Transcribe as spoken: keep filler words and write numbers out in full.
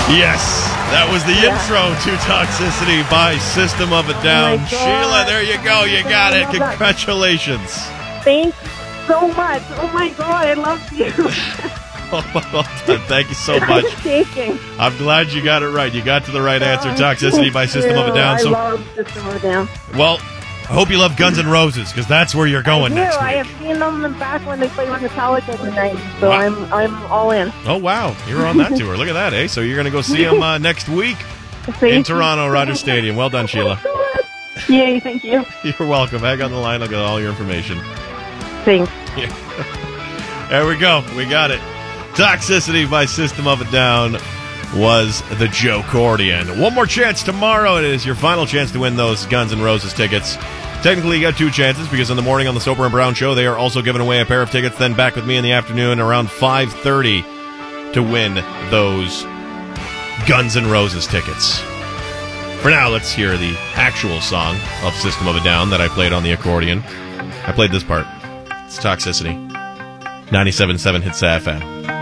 Yes, that was the Yeah. intro to Toxicity by System of a Down. Oh my Sheila, God. there you go. You got it. I love that. Congratulations. Thanks so much. Oh my God, I love you. Well done. Thank you so much. I'm shaking. I'm glad you got it right. You got to the right answer. Oh, Toxicity by thank System of a you. Down. I So, love System of a Down. well, I hope you love Guns N' Roses because that's where you're going I do. next I week. have seen them back when they played with Metallica tonight, so Wow. I'm I'm all in. Oh, wow. You were on that tour. Look at that, eh? So you're going to go see them uh, next week in Thank you. Toronto, Rogers Stadium. Well done, Sheila. Yay, thank you. You're welcome. Hang on the line. I'll get all your information. Thanks. There we go. We got it. Toxicity by System of a Down was the Joe Cordian. One more chance tomorrow. It is your final chance to win those Guns N' Roses tickets. Technically, you got two chances because in the morning on the Soper and Brown Show, they are also giving away a pair of tickets. Then back with me in the afternoon around five thirty to win those Guns N' Roses tickets. For now, let's hear the actual song of System of a Down that I played on the accordion. I played this part. It's Toxicity. ninety-seven point seven Hits F M.